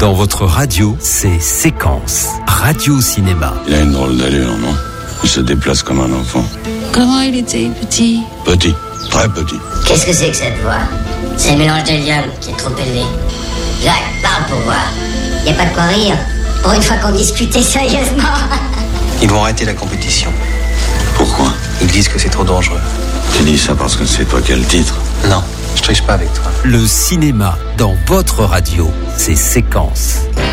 Dans votre radio, c'est Séquence. Radio Cinéma. Il a une drôle d'allure, non? Il se déplace comme un enfant. Comment il était petit? Petit, très petit. Qu'est-ce que c'est que cette voix? C'est le mélange d'hélium qui est trop élevé. Jacques, parle pour voir. Y a pas de quoi rire. Pour une fois qu'on discutait sérieusement. Ils vont arrêter la compétition. Pourquoi? Ils disent que c'est trop dangereux. Tu dis ça parce que c'est toi qui as le titre? Non, je triche pas avec toi. Le cinéma dans votre radio, c'est Séquence.